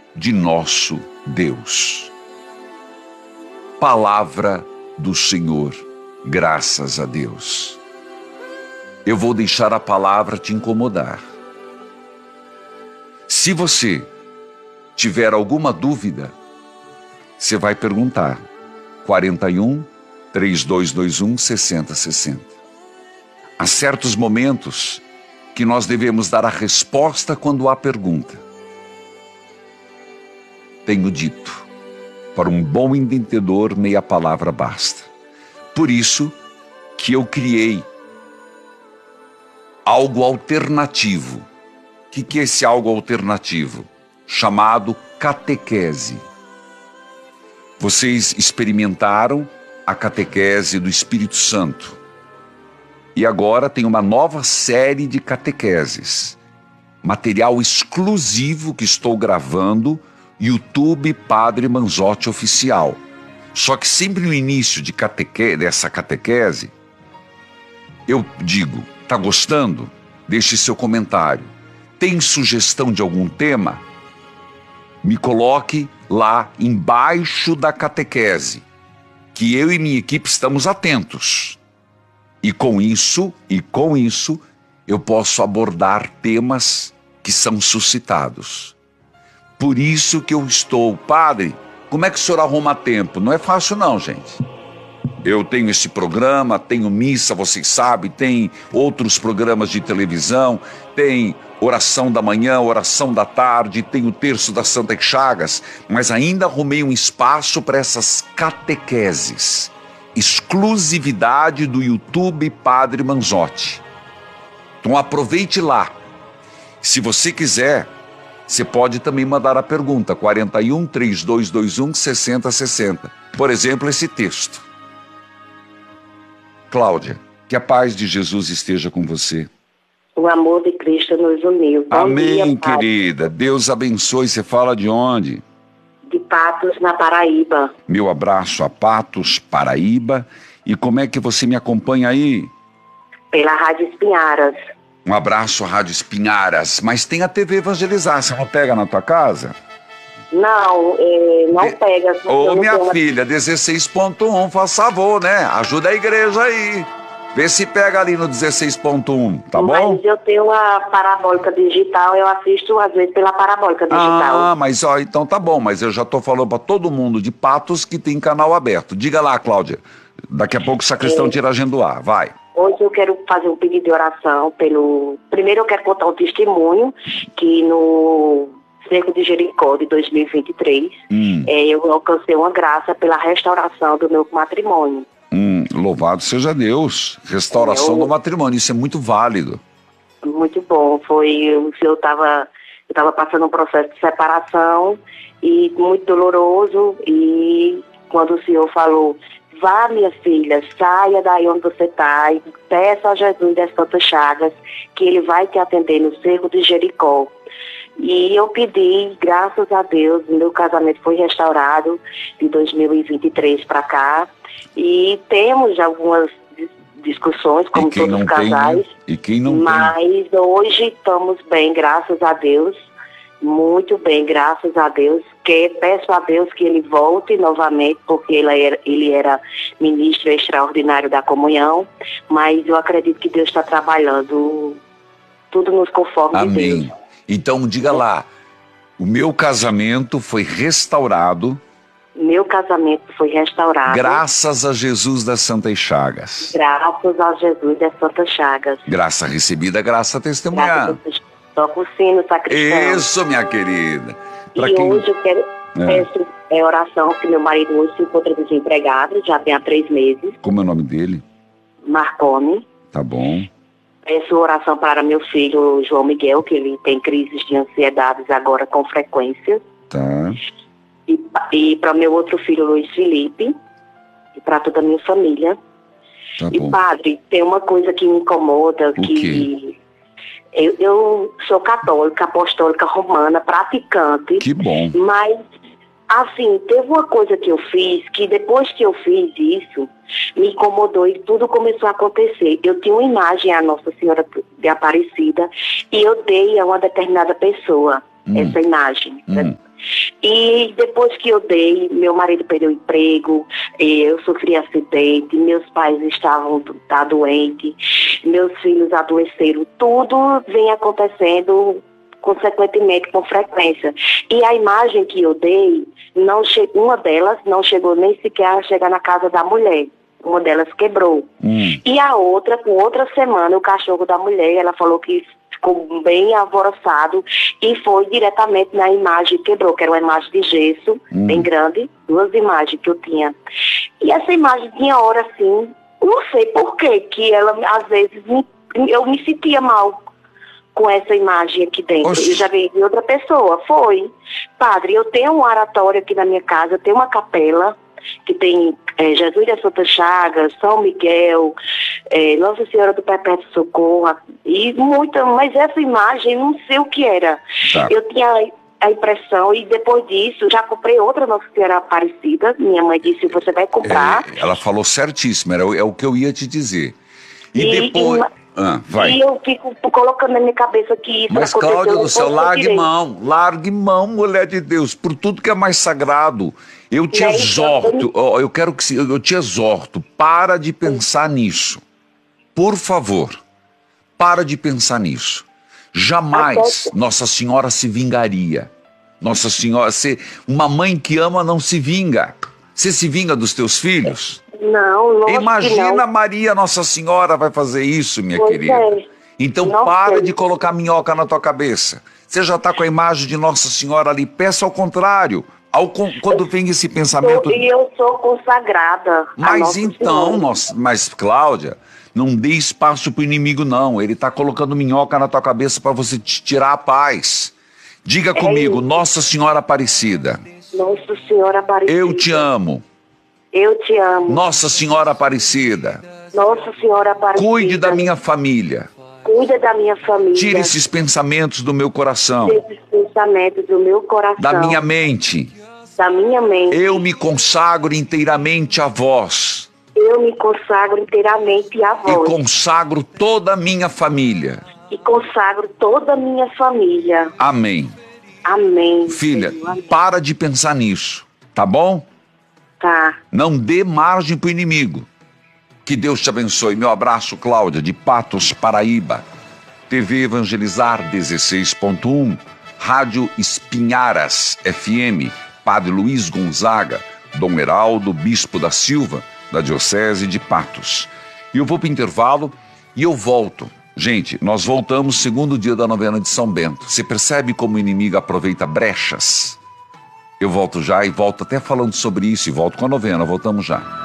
de nosso Deus. Palavra do Senhor, graças a Deus. Eu vou deixar a palavra te incomodar. Se você tiver alguma dúvida, você vai perguntar. 41 3221 6060. Há certos momentos que nós devemos dar a resposta quando há pergunta. Tenho dito, para um bom entendedor, meia palavra basta. Por isso que eu criei algo alternativo. O que é esse algo alternativo? Chamado catequese. Vocês experimentaram a catequese do Espírito Santo. E agora tem uma nova série de catequeses. Material exclusivo que estou gravando, YouTube Padre Manzotti Oficial. Só que sempre no início dessa catequese, eu digo, tá gostando? Deixe seu comentário. Tem sugestão de algum tema? Me coloque lá embaixo da catequese, que eu e minha equipe estamos atentos. E com isso, eu posso abordar temas que são suscitados. Por isso que eu estou, padre, como é que o senhor arruma tempo? Não é fácil não, gente. Eu tenho esse programa, tenho missa, vocês sabem, tem outros programas de televisão, tem oração da manhã, oração da tarde, tem o terço das Santas Chagas, mas ainda arrumei um espaço para essas catequeses. Exclusividade do YouTube Padre Manzotti. Então aproveite lá. Se você quiser, você pode também mandar a pergunta, 41 3221 6060. Por exemplo, esse texto. Cláudia, que a paz de Jesus esteja com você. O amor de Cristo nos uniu. Amém, querida. Deus abençoe. Você fala de onde? De Patos, na Paraíba. Meu abraço a Patos, Paraíba. E como é que você me acompanha aí? Pela Rádio Espinharas. Um abraço à Rádio Espinharas. Mas tem a TV Evangelizar. Você não pega na tua casa? Não, não pega. Ô, minha filha, 16.1, faz favor, né? Ajuda a igreja aí. Vê se pega ali no 16.1, tá bom? Mas eu tenho uma parabólica digital, eu assisto às vezes pela parabólica digital. Ah, mas ó, então tá bom, mas eu já tô falando pra todo mundo de Patos que tem canal aberto. Diga lá, Cláudia. Daqui a pouco o sacristão tira a agenda do ar, vai. Hoje eu quero fazer um pedido de oração Primeiro eu quero contar um testemunho que no Cerco de Jericó de 2023, eu alcancei uma graça pela restauração do meu matrimônio. Louvado seja Deus. Restauração do matrimônio, isso é muito válido. Muito bom. Eu estava passando um processo de separação e muito doloroso, e quando o Senhor falou, vá minha filha, saia daí onde você está e peça a Jesus das Santas Chagas que Ele vai te atender no Cerco de Jericó. E eu pedi, graças a Deus, meu casamento foi restaurado de 2023 para cá. E temos algumas discussões, como todos os casais. E quem não mas hoje estamos bem, graças a Deus. Muito bem, graças a Deus. Peço a Deus que ele volte novamente, porque ele era ministro extraordinário da comunhão. Mas eu acredito que Deus está trabalhando tudo nos conforme de Deus. Amém. Então, diga lá, o meu casamento foi restaurado. Meu casamento foi restaurado. Graças a Jesus das Santas Chagas. Graças a Jesus das Santas Chagas. Graça recebida, graça testemunhada. Toca o sino, sacristão. Isso, minha querida. Hoje eu quero peço oração, que meu marido hoje se encontra desempregado, já tem há 3 meses. Como é o nome dele? Marconi. Tá bom. Peço oração para meu filho João Miguel, que ele tem crises de ansiedades agora com frequência. Tá. E para meu outro filho, Luiz Felipe, e para toda a minha família. Tá e bom. Padre, tem uma coisa que me incomoda, quê? Eu sou católica, apostólica romana, praticante. Que bom. Mas, assim, teve uma coisa que eu fiz, que depois que eu fiz isso, me incomodou e tudo começou a acontecer. Eu tinha uma imagem à Nossa Senhora de Aparecida e eu dei a uma determinada pessoa essa imagem. E depois que eu dei, meu marido perdeu o emprego, eu sofri acidente, meus pais estavam doentes, meus filhos adoeceram, tudo vem acontecendo consequentemente com frequência. E a imagem que eu dei, uma delas não chegou nem sequer a chegar na casa da mulher. Uma delas quebrou. E a outra, com outra semana, o cachorro da mulher, ela falou que ficou bem alvoroçado e foi diretamente na imagem que quebrou, que era uma imagem de gesso, bem grande, 2 imagens que eu tinha. E essa imagem tinha hora assim, não sei por quê, que ela, às vezes, eu me sentia mal com essa imagem aqui dentro. Oxi. Eu já vi de outra pessoa. Foi. Padre, eu tenho um oratório aqui na minha casa, eu tenho uma capela, que tem Jesus da Santa Chagas, São Miguel, Nossa Senhora do Perpétuo Socorro, e muita, mas essa imagem, não sei o que era. Tá. Eu tinha a impressão, e depois disso, já comprei outra Nossa Senhora Aparecida, minha mãe disse, você vai comprar. Ela falou certíssimo, é o que eu ia te dizer. E depois... vai. E eu fico colocando na minha cabeça que isso Mas, aconteceu. Cláudia do céu, largue mão, mulher de Deus, por tudo que é mais sagrado. Eu te exorto, eu te exorto, para de pensar nisso. Por favor, para de pensar nisso. Jamais Nossa Senhora se vingaria. Nossa Senhora, uma mãe que ama não se vinga. Você se vinga dos teus filhos? Não, lógico. Imagina Maria Nossa Senhora vai fazer isso, minha querida. Então não para sei. de colocar minhoca na tua cabeça. Você já está com a imagem de Nossa Senhora ali. Peça ao contrário. Quando vem esse pensamento... E eu sou consagrada. Mas então, mas Cláudia, não dê espaço para o inimigo não. Ele está colocando minhoca na tua cabeça para você te tirar a paz. Diga comigo, isso. Nossa Senhora Aparecida. Nossa Senhora Aparecida. Eu te amo. Eu te amo. Nossa Senhora Aparecida. Nossa Senhora Aparecida. Cuide da minha família. Cuida da minha família. Tire esses pensamentos do meu coração. Esses pensamentos do meu coração. Da minha mente. Da minha mente. Eu me consagro inteiramente a vós. Eu me consagro inteiramente a vós. E consagro toda a minha família. E consagro toda a minha família. Amém. Amém. Filha, Senhor. Amém. para de pensar nisso, tá bom? Tá. Não dê margem pro inimigo. Que Deus te abençoe. Meu abraço, Cláudia, de Patos, Paraíba. TV Evangelizar 16.1, Rádio Espinharas FM, Padre Luiz Gonzaga, Dom Heraldo, Bispo da Silva, da Diocese de Patos. E eu vou para o intervalo e eu volto. Gente, nós voltamos segundo dia da novena de São Bento. Você percebe como o inimigo aproveita brechas? Eu volto já e volto até falando sobre isso e volto com a novena. Voltamos já.